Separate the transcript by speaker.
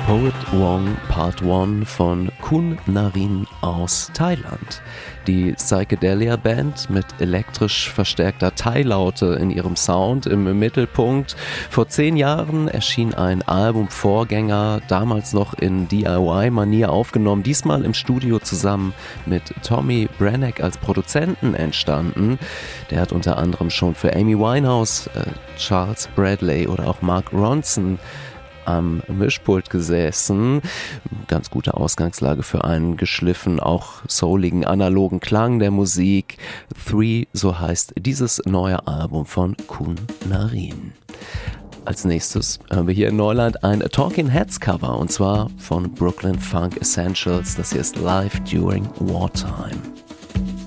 Speaker 1: Poet Wong Part 1 von Kun Narin aus Thailand. Die Psychedelia-Band mit elektrisch verstärkter Thai-Laute in ihrem Sound im Mittelpunkt. Vor 10 Jahren erschien ein Albumvorgänger, damals noch in DIY-Manier aufgenommen, diesmal im Studio zusammen mit Tommy Branagh als Produzenten entstanden. Der hat unter anderem schon für Amy Winehouse, Charles Bradley oder auch Mark Ronson am Mischpult gesessen. Ganz gute Ausgangslage für einen geschliffen, auch souligen, analogen Klang der Musik. 3, so heißt dieses neue Album von Kun Narin. Als nächstes hören wir hier in Neuland ein Talking Heads Cover, und zwar von Brooklyn Funk Essentials. Das hier ist Live During Wartime.